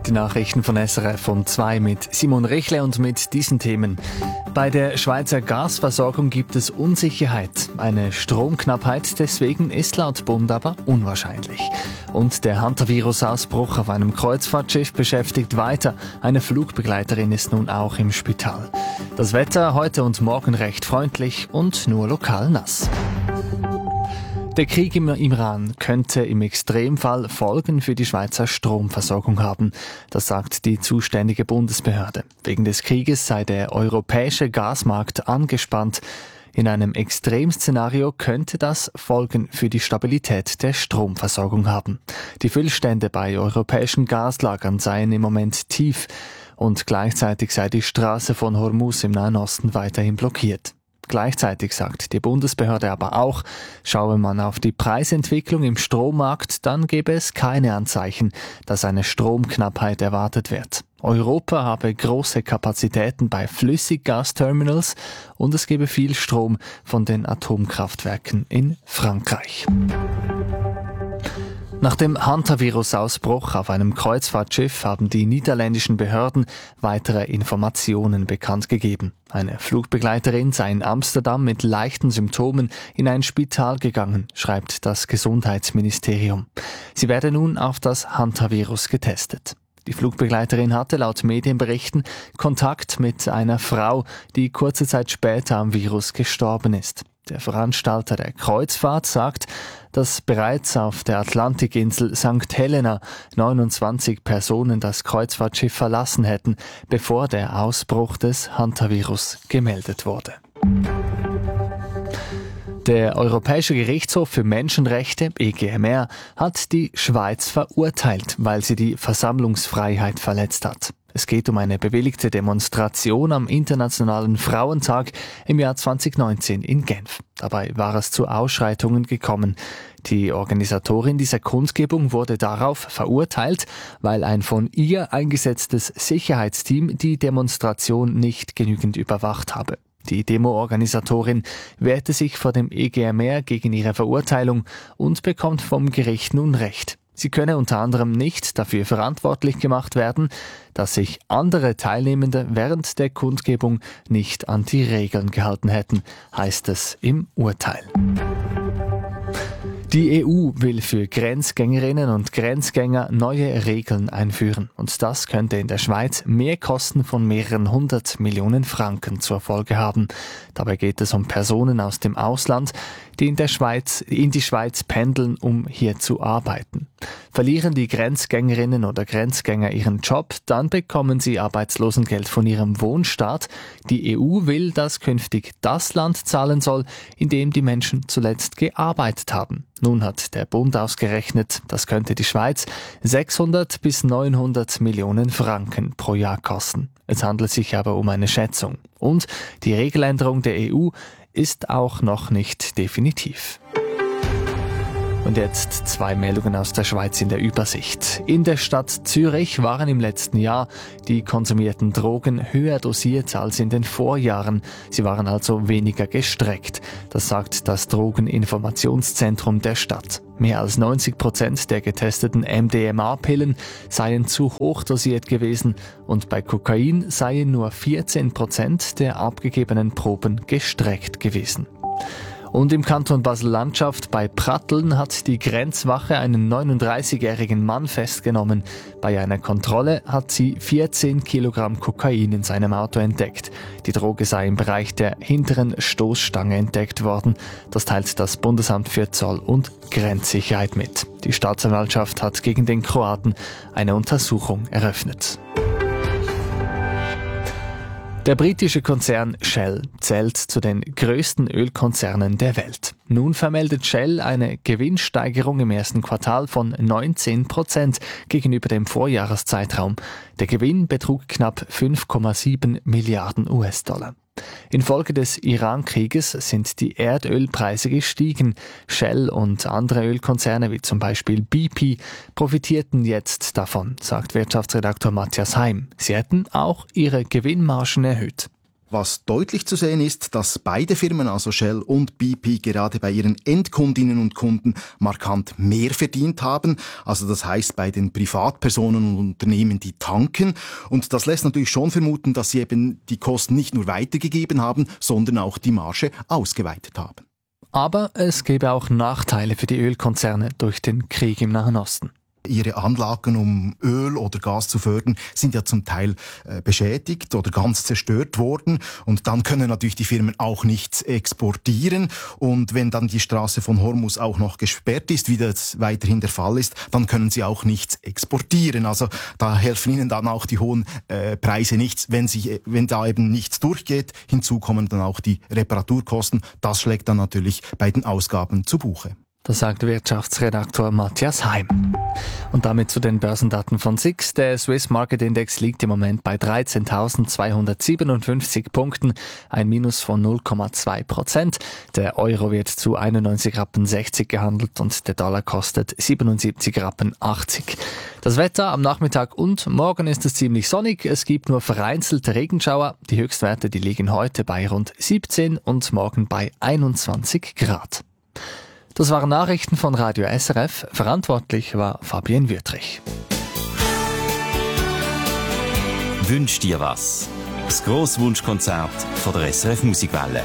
Die Nachrichten von SRF um 2 mit Simon Rechle und mit diesen Themen. Bei der Schweizer Gasversorgung gibt es Unsicherheit. Eine Stromknappheit deswegen ist laut Bund aber unwahrscheinlich. Und der Hantavirus-Ausbruch auf einem Kreuzfahrtschiff beschäftigt weiter. Eine Flugbegleiterin ist nun auch im Spital. Das Wetter heute und morgen recht freundlich und nur lokal nass. Der Krieg im Iran könnte im Extremfall Folgen für die Schweizer Stromversorgung haben. Das sagt die zuständige Bundesbehörde. Wegen des Krieges sei der europäische Gasmarkt angespannt. In einem Extremszenario könnte das Folgen für die Stabilität der Stromversorgung haben. Die Füllstände bei europäischen Gaslagern seien im Moment tief und gleichzeitig sei die Straße von Hormuz im Nahen Osten weiterhin blockiert. Gleichzeitig sagt die Bundesbehörde aber auch, schaue man auf die Preisentwicklung im Strommarkt, dann gäbe es keine Anzeichen, dass eine Stromknappheit erwartet wird. Europa habe große Kapazitäten bei Flüssiggasterminals und es gebe viel Strom von den Atomkraftwerken in Frankreich. Nach dem Hantavirus-Ausbruch auf einem Kreuzfahrtschiff haben die niederländischen Behörden weitere Informationen bekannt gegeben. Eine Flugbegleiterin sei in Amsterdam mit leichten Symptomen in ein Spital gegangen, schreibt das Gesundheitsministerium. Sie werde nun auf das Hantavirus getestet. Die Flugbegleiterin hatte laut Medienberichten Kontakt mit einer Frau, die kurze Zeit später am Virus gestorben ist. Der Veranstalter der Kreuzfahrt sagt, dass bereits auf der Atlantikinsel St. Helena 29 Personen das Kreuzfahrtschiff verlassen hätten, bevor der Ausbruch des Hantavirus gemeldet wurde. Der Europäische Gerichtshof für Menschenrechte, EGMR, hat die Schweiz verurteilt, weil sie die Versammlungsfreiheit verletzt hat. Es geht um eine bewilligte Demonstration am Internationalen Frauentag im Jahr 2019 in Genf. Dabei war es zu Ausschreitungen gekommen. Die Organisatorin dieser Kundgebung wurde darauf verurteilt, weil ein von ihr eingesetztes Sicherheitsteam die Demonstration nicht genügend überwacht habe. Die Demo-Organisatorin wehrte sich vor dem EGMR gegen ihre Verurteilung und bekommt vom Gericht nun Recht. Sie könne unter anderem nicht dafür verantwortlich gemacht werden, dass sich andere Teilnehmende während der Kundgebung nicht an die Regeln gehalten hätten, heißt es im Urteil. Die EU will für Grenzgängerinnen und Grenzgänger neue Regeln einführen. Und das könnte in der Schweiz Mehrkosten von mehreren 100 Millionen Franken zur Folge haben. Dabei geht es um Personen aus dem Ausland, die in die Schweiz pendeln, um hier zu arbeiten. Verlieren die Grenzgängerinnen oder Grenzgänger ihren Job, dann bekommen sie Arbeitslosengeld von ihrem Wohnstaat. Die EU will, dass künftig das Land zahlen soll, in dem die Menschen zuletzt gearbeitet haben. Nun hat der Bund ausgerechnet, das könnte die Schweiz 600 bis 900 Millionen Franken pro Jahr kosten. Es handelt sich aber um eine Schätzung. Und die Regeländerung der EU ist auch noch nicht definitiv. Und jetzt 2 Meldungen aus der Schweiz in der Übersicht. In der Stadt Zürich waren im letzten Jahr die konsumierten Drogen höher dosiert als in den Vorjahren. Sie waren also weniger gestreckt. Das sagt das Drogeninformationszentrum der Stadt. Mehr als 90% der getesteten MDMA-Pillen seien zu hoch dosiert gewesen und bei Kokain seien nur 14% der abgegebenen Proben gestreckt gewesen. Und im Kanton Basel-Landschaft bei Pratteln hat die Grenzwache einen 39-jährigen Mann festgenommen. Bei einer Kontrolle hat sie 14 Kilogramm Kokain in seinem Auto entdeckt. Die Droge sei im Bereich der hinteren Stoßstange entdeckt worden. Das teilt das Bundesamt für Zoll- und Grenzsicherheit mit. Die Staatsanwaltschaft hat gegen den Kroaten eine Untersuchung eröffnet. Der britische Konzern Shell zählt zu den größten Ölkonzernen der Welt. Nun vermeldet Shell eine Gewinnsteigerung im ersten Quartal von 19% gegenüber dem Vorjahreszeitraum. Der Gewinn betrug knapp 5,7 Milliarden US-Dollar. Infolge des Iran-Krieges sind die Erdölpreise gestiegen. Shell und andere Ölkonzerne wie zum Beispiel BP profitierten jetzt davon, sagt Wirtschaftsredaktor Matthias Heim. Sie hätten auch ihre Gewinnmargen erhöht. Was deutlich zu sehen ist, dass beide Firmen, also Shell und BP, gerade bei ihren Endkundinnen und Kunden markant mehr verdient haben. Also das heißt bei den Privatpersonen und Unternehmen, die tanken. Und das lässt natürlich schon vermuten, dass sie eben die Kosten nicht nur weitergegeben haben, sondern auch die Marge ausgeweitet haben. Aber es gäbe auch Nachteile für die Ölkonzerne durch den Krieg im Nahen Osten. Ihre Anlagen, um Öl oder Gas zu fördern, sind ja zum Teil beschädigt oder ganz zerstört worden. Und dann können natürlich die Firmen auch nichts exportieren. Und wenn dann die Straße von Hormuz auch noch gesperrt ist, wie das weiterhin der Fall ist, dann können sie auch nichts exportieren. Also da helfen ihnen dann auch die hohen Preise nichts, wenn da eben nichts durchgeht. Hinzu kommen dann auch die Reparaturkosten. Das schlägt dann natürlich bei den Ausgaben zu Buche. Das sagt Wirtschaftsredaktor Matthias Heim. Und damit zu den Börsendaten von SIX. Der Swiss Market Index liegt im Moment bei 13.257 Punkten, ein Minus von 0,2%. Der Euro wird zu 91,60 Rappen gehandelt und der Dollar kostet 77,80 Rappen. Das Wetter am Nachmittag und morgen ist es ziemlich sonnig. Es gibt nur vereinzelte Regenschauer. Die Höchstwerte, die liegen heute bei rund 17 und morgen bei 21 Grad. Das waren Nachrichten von Radio SRF. Verantwortlich war Fabienne Wüttrich. Wünsch dir was? Das Grosswunschkonzert von der SRF Musikwelle.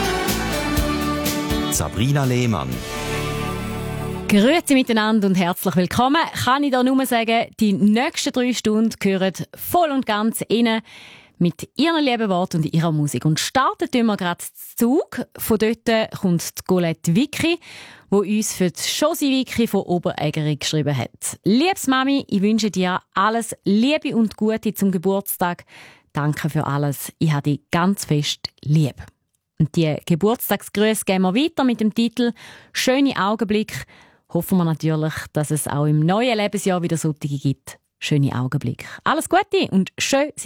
Sabrina Lehmann. Grüezi miteinander und herzlich willkommen. Kann ich da nur sagen, die nächsten 3 Stunden gehören voll und ganz Ihnen mit ihren lieben Worten und ihrer Musik. Und starten tun wir gerade den Zug. Von dort kommt die Colette Vicky, die uns für die Josi Vicky von Oberägeri geschrieben hat. Liebes Mami, ich wünsche dir alles Liebe und Gute zum Geburtstag. Danke für alles. Ich habe dich ganz fest lieb. Und die Geburtstagsgrüße gehen wir weiter mit dem Titel «Schöne Augenblick». Hoffen wir natürlich, dass es auch im neuen Lebensjahr wieder solche gibt. Schöne Augenblick. Alles Gute und schön sind